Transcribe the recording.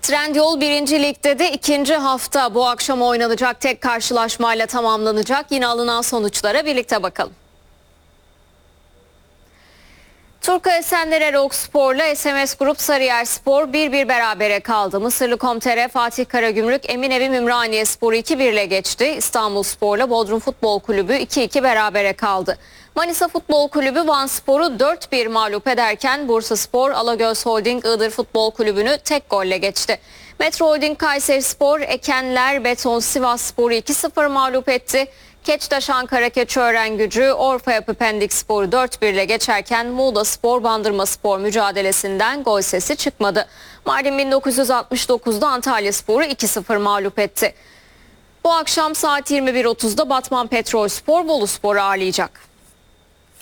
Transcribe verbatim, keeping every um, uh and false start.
Trendyol birinci Lig'de de ikinci hafta bu akşam oynanacak tek karşılaşmayla tamamlanacak. Yine alınan sonuçlara birlikte bakalım. Turka Esenler Erokspor'la S M S Grup Sarıyerspor bir bir berabere kaldı. Mısırlı Komtere Fatih Karagümrük Eminönü Ümraniyespor'u iki bir ile geçti. İstanbulspor'la Bodrum Futbol Kulübü iki iki berabere kaldı. Manisa Futbol Kulübü Vanspor'u dört bir mağlup ederken Bursaspor Alagöz Holding Iğdır Futbol Kulübü'nü tek golle geçti. Metro Holding Kayserispor Ekenler Beton Sivasspor'u iki sıfır mağlup etti. Keçtaş Ankara Keçiören-Gücü Orfa Yapı Pendikspor'u dört bir ile geçerken Muğlaspor Bandırmaspor mücadelesinden gol sesi çıkmadı. Mardin bin dokuz yüz altmış dokuz'da Antalyaspor'u iki sıfır mağlup etti. Bu akşam saat yirmi bir otuz'da Batman Petrolspor Boluspor'u ağırlayacak.